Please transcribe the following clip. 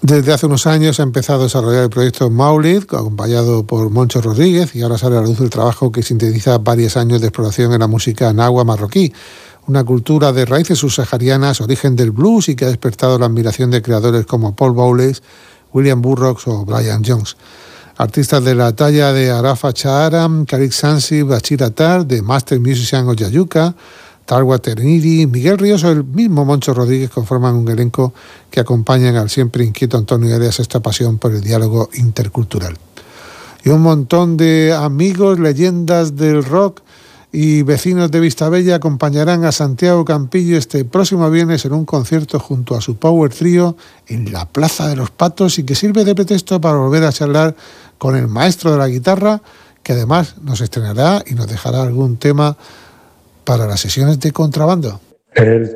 Desde hace unos años ha empezado a desarrollar el proyecto Maulid, acompañado por Moncho Rodríguez, y ahora sale a la luz el trabajo que sintetiza varios años de exploración en la música nahua marroquí, una cultura de raíces subsaharianas, origen del blues y que ha despertado la admiración de creadores como Paul Bowles, William Burroughs o Brian Jones. Artistas de la talla de Arafa Chaharam, Karik Sansi, Bachir Attar, de Master Musician Oyayuka, Talwa Terniri, Miguel Ríos o el mismo Moncho Rodríguez conforman un elenco que acompañan al siempre inquieto Antonio Arias esta pasión por el diálogo intercultural. Y un montón de amigos, leyendas del rock y vecinos de Vistabella acompañarán a Santiago Campillo este próximo viernes en un concierto junto a su Power Trio en la Plaza de los Patos y que sirve de pretexto para volver a charlar con el maestro de la guitarra, que además nos estrenará y nos dejará algún tema para las sesiones de contrabando.